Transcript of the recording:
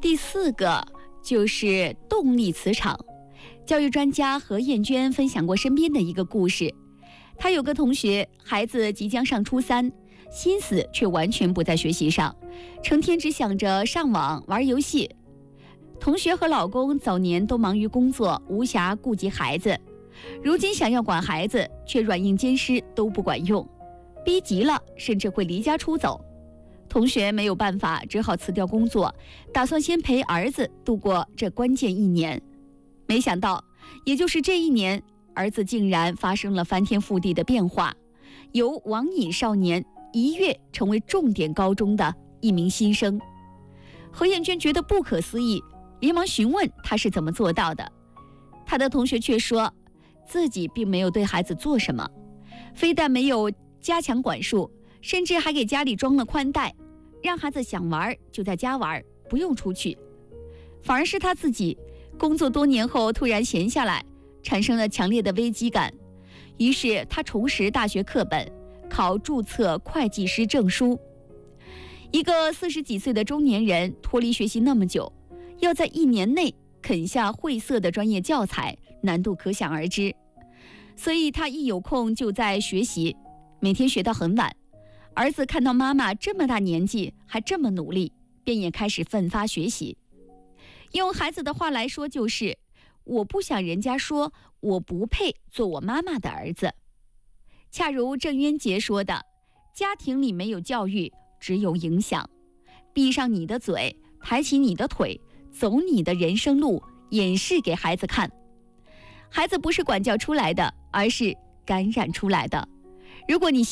第4个就是动力磁场。教育专家何艳娟分享过身边的一个故事，她有个同学，孩子即将上初3，心思却完全不在学习上，成天只想着上网玩游戏。同学和老公早年都忙于工作，无暇顾及孩子，如今想要管孩子，却软硬兼施都不管用，逼急了甚至会离家出走。同学没有办法，只好辞掉工作，打算先陪儿子度过这关键1年。没想到，也就是这1年，儿子竟然发生了翻天覆地的变化，由网瘾少年一跃成为重点高中的一名新生。何艳娟觉得不可思议，连忙询问他是怎么做到的。他的同学却说，自己并没有对孩子做什么，非但没有加强管束，甚至还给家里装了宽带，让孩子想玩就在家玩，不用出去。反而是他自己工作多年后突然闲下来，产生了强烈的危机感，于是他重拾大学课本，考注册会计师证书。一个40几岁的中年人脱离学习那么久，要在1年内啃下晦涩的专业教材，难度可想而知。所以他一有空就在学习，每天学到很晚。儿子看到妈妈这么大年纪还这么努力，便也开始奋发学习。用孩子的话来说，就是我不想人家说我不配做我妈妈的儿子。恰如郑渊洁说的，家庭里没有教育，只有影响。闭上你的嘴，抬起你的腿，走你的人生路，演示给孩子看。孩子不是管教出来的，而是感染出来的。如果你